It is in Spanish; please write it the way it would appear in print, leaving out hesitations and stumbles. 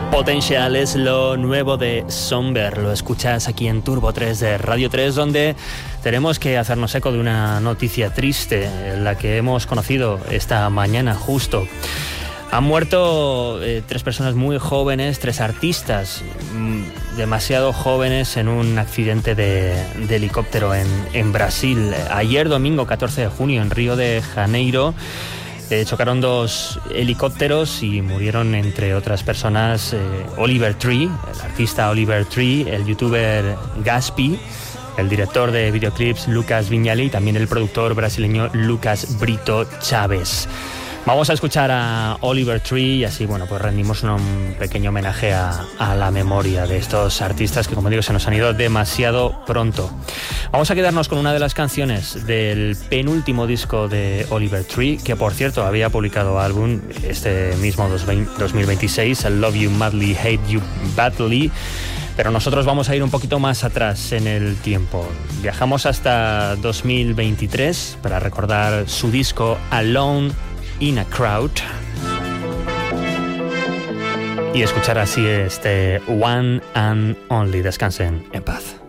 Potential es lo nuevo de Somber, lo escuchas aquí en Turbo 3 de Radio 3, donde tenemos que hacernos eco de una noticia triste, la que hemos conocido esta mañana justo. Han muerto 3 personas muy jóvenes, 3 artistas demasiado jóvenes en un accidente de helicóptero en Brasil. Ayer domingo 14 de junio en Río de Janeiro chocaron 2 helicópteros y murieron, entre otras personas, Oliver Tree, el artista Oliver Tree, el youtuber Gaspi, el director de videoclips Lucas Viñali y también el productor brasileño Lucas Brito Chaves. Vamos a escuchar a Oliver Tree y así, bueno, pues rendimos un pequeño homenaje a la memoria de estos artistas que, como digo, se nos han ido demasiado pronto. Vamos a quedarnos con una de las canciones del penúltimo disco de Oliver Tree, que por cierto había publicado álbum este mismo 2026, I Love You Madly, Hate You Badly. Pero nosotros vamos a ir un poquito más atrás en el tiempo. Viajamos hasta 2023 para recordar su disco Alone in a Crowd y escuchar así este One and Only. Descansen en paz.